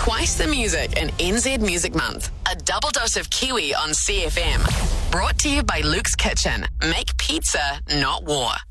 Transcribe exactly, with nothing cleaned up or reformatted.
Twice the music in N Z Music Month. A double dose of Kiwi on C F M. Brought to you by Luke's Kitchen. Make pizza, not war.